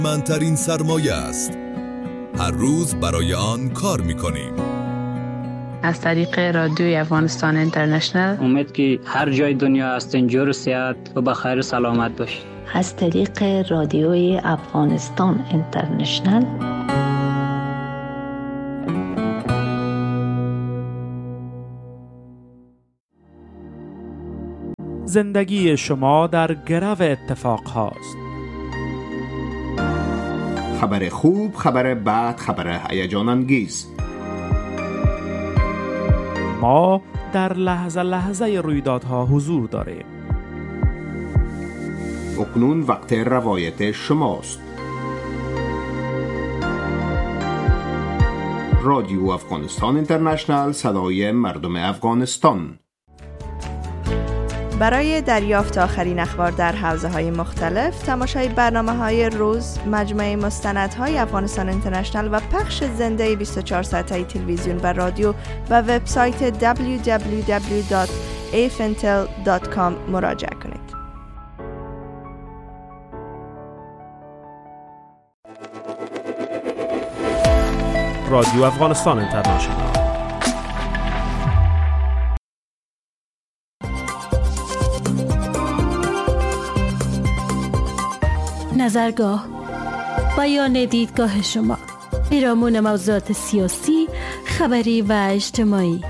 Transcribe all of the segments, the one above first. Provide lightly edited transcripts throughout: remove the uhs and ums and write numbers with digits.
منترین سرمایه است. هر روز برای آن کار می‌کنیم. از طریق رادیوی افغانستان اینترنشنل امید که هر جای دنیا هستین جور و صحت و بخیر و سلامت باشید. از طریق رادیوی افغانستان اینترنشنل زندگی شما در گرو اتفاق هاست. خبر خوب، خبر بد، خبر هیجان انگیز. ما در لحظه لحظه رویدادها حضور داریم. اکنون وقت روایت شماست. رادیو افغانستان اینترنشنل، صدای مردم افغانستان. برای دریافت آخرین اخبار در حوزه‌های مختلف، تماشای برنامه‌های روز، مجموعه مستندهای افغانستان اینترنشنل و پخش زنده 24 ساعته تلویزیون و رادیو و وبسایت www.afintel.com مراجعه کنید. رادیو افغانستان اینترنشنل. نظرگاه، بیان دیدگاه شما، پیرامون موضوعات سیاسی، خبری و اجتماعی.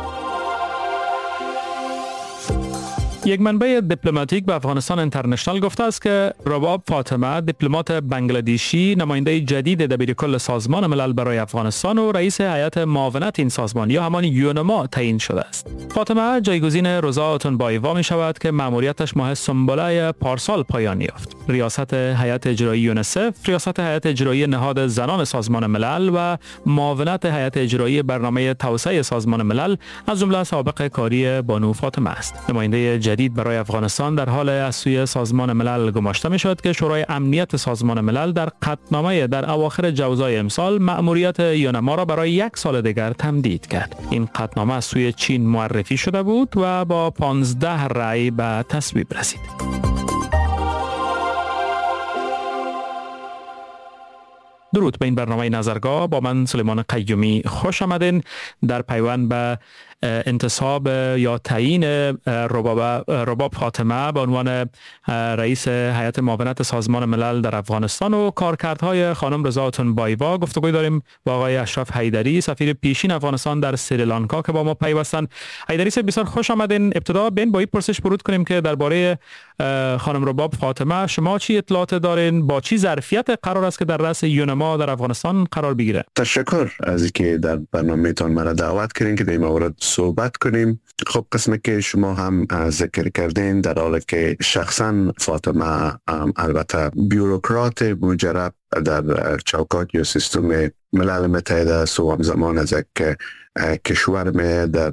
یک منبع دیپلماتیک به افغانستان اینترنشنل گفته است که رباب فاطمه، دیپلمات بنگلادیشی، نماینده جدید دبیرکل سازمان ملل برای افغانستان و رئیس هیئت معاونت این سازمان یا همان یونما تعیین شده است. فاطمه جایگزین روزا اتونبایوا می شود که مأموریتش ماه سنبله پارسال پایان یافت. ریاست هیئت اجرایی یونسف، ریاست هیئت اجرایی نهاد زنان سازمان ملل و معاونت هیئت اجرایی برنامه توسعه سازمان ملل از جمله سابق کاری بانو فاطمه است. نماینده جدید برای افغانستان در حال از سوی سازمان ملل گماشته می شود که شورای امنیت سازمان ملل در قطعنامه در اواخر جوزای امسال مأموریت یونما را برای 1 سال دیگر تمدید کرد. این قطعنامه از سوی چین معرفی شده بود و با 15 رأی به تصویب رسید. درود به این برنامه نظرگاه، با من سلیمان قیومی خوش آمدین. در پیوند به انتصاب یا تعیین رباب فاطمه به عنوان رئیس هیئت معاونت سازمان ملل در افغانستان و کارکردهای خانم رضا اتونبایوا گفتگوی داریم با آقای اشرف حیدری، سفیر پیشین افغانستان در سریلانکا که با ما پیوستند. حیدری صاحب بسیار خوش آمدین. ابتدا بین با این پرسش ورود کنیم که درباره خانم رباب فاطمه شما چی اطلاعات دارین؟ با چی ظرفیت قرار است که در رأس یونما در افغانستان قرار بگیره؟ تشکر از اینکه در برنامه‌تان مرا دعوت کردین که در این مورد صحبت کنیم. خب قسمی که شما هم ذکر کردین، در حالی که شخصا فاطمه البته بیوروکرات مجرب در چوکات یا سیستم ملل متحد است و همزمان از یک کشور می در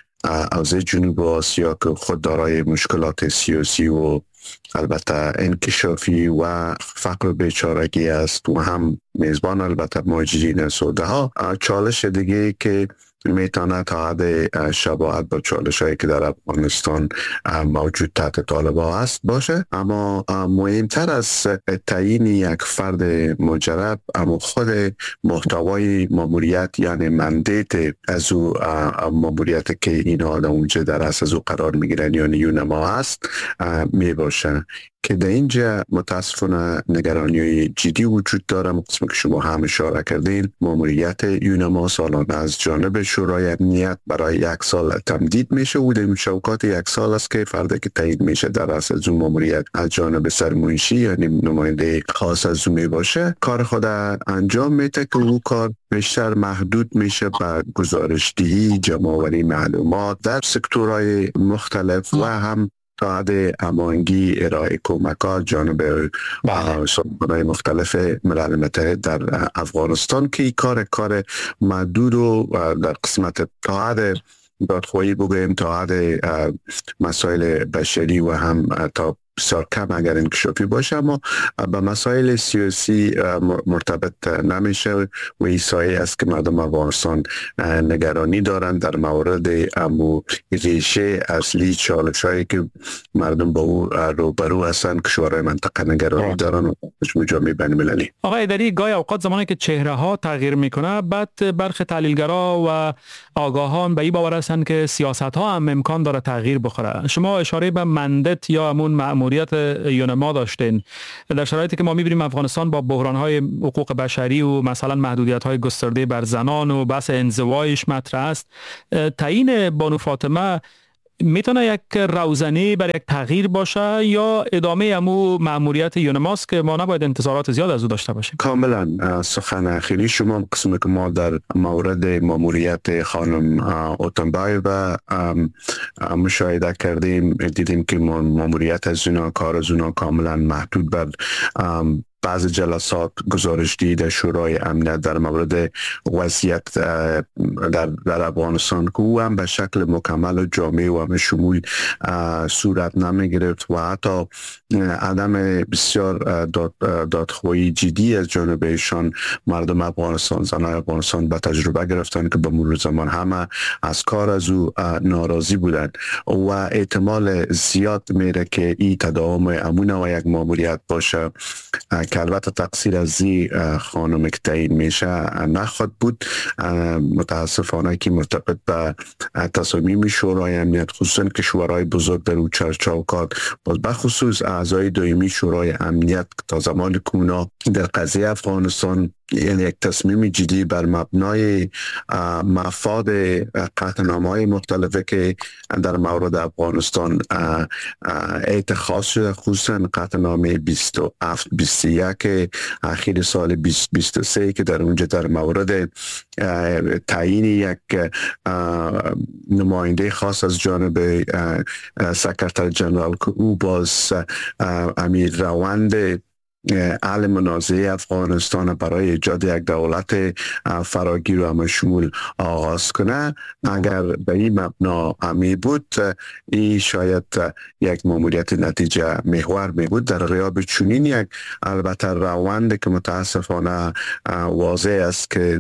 حوزه جنوب آسیا که خود دارای مشکلات سیاسی و البته انکشافی و فقر و بیچارگی است و هم میزبان البته مهاجرین سوده ها. چالش دیگه که میتونه تا حد شباهت با چالش هایی که در افغانستان موجود تحت طالبان است باشه، اما مهمتر از تعیین یک فرد مجرب اما خود محتوای ماموریت، یعنی مندیت از او ماموریت که اینها در اونجا در از او قرار میگیرن یعنی یونما هست می باشه که در اینجا متاسفانه نگرانی جدی وجود داره. قسمی که شما هم اشاره کردین، ماموریت یونما سالانه از جانب شورای امنیت برای 1 سال تمدید میشه و در شوکات 1 سال است که فردی که تعیین میشه در از اون ماموریت از جانب سرمنشی یعنی نماینده خاص از اون میباشه، کار خود انجام میده که او کار بیشتر محدود میشه به گزارشدهی، جمع‌آوری معلومات در سکتورهای مختلف و هم تا حد هماهنگی ارائه کمکات جانب سازمان‌های مختلف ملل متحد در افغانستان که این کار محدود و در قسمت تا حد دادخواهی بگویم تا حد مسائل بشری و هم تا بسیار کم اگر انکشافی باشه، اما به مسائل سیاسی مرتبط نمیشه و این سایه است که مردم افغانستان نگرانی دارند در مورد امو ریشه اصلی چالش‌هایی که مردم با او روبرو هستند. کشورهای منطقه نگرانی دارند و جامعه بین‌المللی. آقای حیدری، گاهی اوقات زمانی که چهره ها تغییر میکنه، بعد برخی تحلیلگرا و آگاهان به این باور هستند که سیاست ها هم امکان داره تغییر بخوره. شما اشاره به مندت یا همون مأموریت یونما داشتین در شرایطی که ما میبینیم افغانستان با بحران های حقوق بشری و مثلا محدودیت های گسترده بر زنان و بحث انزوایش مطرح است. تعیین بانو فاطمه میتونه یک روزنه برای یک تغییر باشه یا ادامه امو مأموریت یونماست که ما نباید انتظارات زیاد از او داشته باشیم؟ کاملا سخن اخیری شما، قسمی که ما در مورد مأموریت خانم اوتنبایووا مشاهده کردیم، دیدیم که مأموریت از اونا، کار از اونا کاملا محدود بر بعض جلسات گزارش دیده شورای امنیت در مورد وضعیت در افغانستان که او هم به شکل مکمل و جامع و هم شمول صورت نمی گرفت و حتی عدم بسیار دادخواهی جدی از جانب ایشان مردم افغانستان، زنان افغانستان به تجربه گرفتن که به مرور زمان همه از کار از او ناراضی بودند و احتمال زیاد میره که این تداوم امونه و یک مأموریت باشه که البته تقصیر از خانم که تعیین میشه نخواهد بود. متاسفانه که مرتبط به تصامیم شورای امنیت، خصوصا که شورای بزرگ در او چوکات، باز بخصوص اعضای دائمی شورای امنیت تا زمان که اونا در قضیه افغانستان یعنی یک تصمیم جدی بر مبنای مفاد قطعنامه‌های مختلفه که در مورد افغانستان اتخاذ شده، خصوصا قطعنامه 27-21 اخیر سال 2023 که در اونجا در مورد تعیین یک نماینده خاص از جانب سکرتر جنرال که او باز امیر روند حل منازعه افغانستان برای ایجاد یک دولت فراگیر و همشمول آغاز کنه، اگر به این مبنا می بود این شاید یک مأموریت نتیجه محور می بود. در غیاب چنین یک البته روند که متاسفانه واضح است که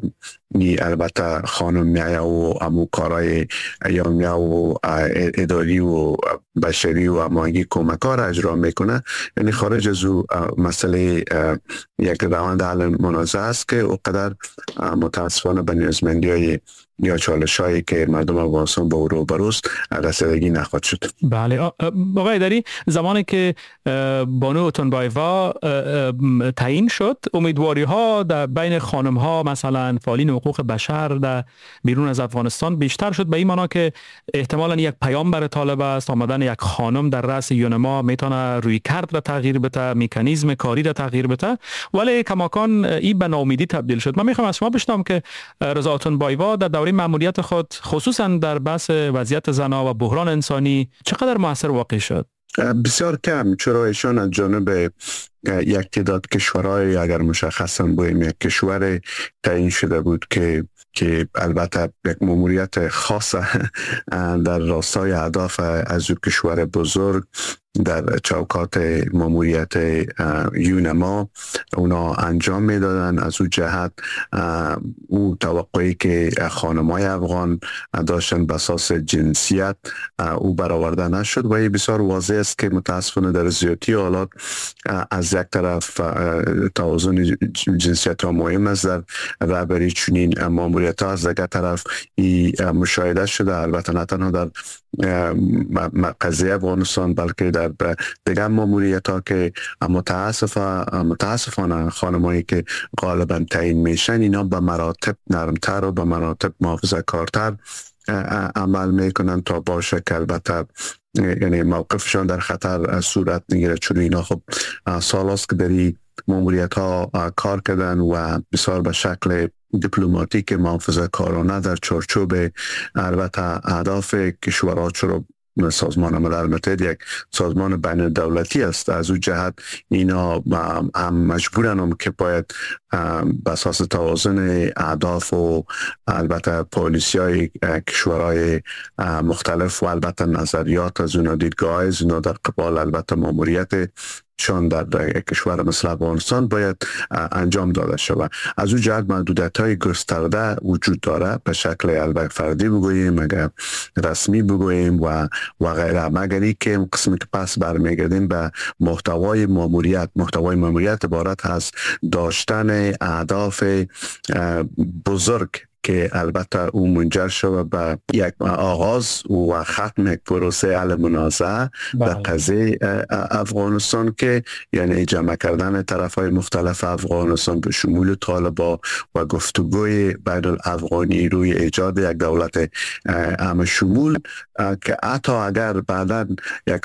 البته خانم میایا و امو کارای یومیه و اداری و بشری و هماهنگی کمک‌ها را اجرا میکنه، یعنی خارج از او مسئله یک روند حل منازعه است که اونقدر متاسفانه به نیازمندی‌های یا چالش‌هایی که مردم افغانستان با او روبروست رسیدگی نخواهد شد. بله آقای حیدری، زمانی که بانو اوتنبایووا تعیین شد، امیدواری ها در بین خانم ها مثلا فعالین حقوق بشر در بیرون از افغانستان بیشتر شد، به این معنا که احتمالاً یک پیام برای طالب است آمدن یک خانم در رأس یونما میتونه روی کرد را تغییر بده، مکانیزم کاری را تغییر بده، ولی کماکان این به ناامیدی تبدیل شد. من میخوام از شما بشنوم که رضا اوتنبایووا در دوره مأموریت خود خصوصا در بحث وضعیت زنان و بحران انسانی چقدر موثر واقع شد؟ بسیار کم، چرا ایشان از جانب یک تعداد کشورهای اگر مشخصا بایم یک کشور تعیین شده بود که البته یک مأموریت خاص در راستای اهداف از او کشور بزرگ در چوکات مأموریت یونما اونا انجام میدادن. از او جهت او توقعی که خانم‌های افغان داشتن به اساس جنسیت او برآورده نشد و این بسیار واضح است که متاسفانه در زیادی حالات از یک طرف توازن جنسیت ها مهم است در رهبری چنین مأموریت ها، از دیگر طرف این مشاهده شده البته نه تنها در قضیه افغانستان بلکه در دیگر مأموریت ها که متاسفانه خانمایی که غالبا تعیین میشن اینا به مراتب نرمتر و به مراتب محافظه کارتر عمل میکنن تا باشه که البته یعنی موقفشان در خطر صورت نگیره، چون اینا خب سال است که در این مأموریت ها کار کردن و بسیار به شکل دیپلماتیک محافظه کارانه در چارچوب البته اهداف کشورها سازمان ملل متحد یک سازمان بین دولتی است. از اون جهت اینا هم مجبورن که باید به اساس توازن اهداف و البته پالیسی های کشورهای مختلف و البته نظریات از اونا، دیدگاه از اونا در قبال البته ماموریت شان در کشور مثل افغانستان باید انجام داده شود. از اون جهت محدودیت‌های گسترده وجود داره، به شکل البته فردی بگوییم، اگر رسمی بگوییم و غیره، مگر اینکه قسمی که پس برمیگردیم به محتوای ماموریت. محتوای ماموریت عبارت هست داشتن اهداف بزرگ که البته اون منجر شد به یک آغاز و ختم یک پروسه حل منازعه در قضیه افغانستان، که یعنی جمع کردن طرف‌های مختلف افغانستان به شمول طالبان و گفتگوی بین الافغانی روی ایجاد یک دولت همه شمول، که حتی اگر بعداً یک